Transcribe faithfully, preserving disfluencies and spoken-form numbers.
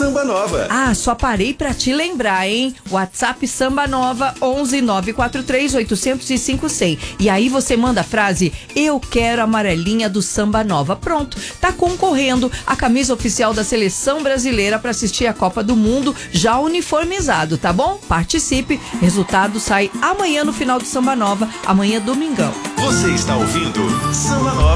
Samba Nova. Ah, só parei pra te lembrar, hein? WhatsApp Samba Nova onze nove quatro três oito zero cinco zero zero. E aí você manda a frase: eu quero a amarelinha do Samba Nova. Pronto, tá concorrendo a camisa oficial da seleção brasileira para assistir a Copa do Mundo já uniformizado, tá bom? Participe. Resultado sai amanhã no final do Samba Nova, amanhã domingão. Você está ouvindo Samba Nova.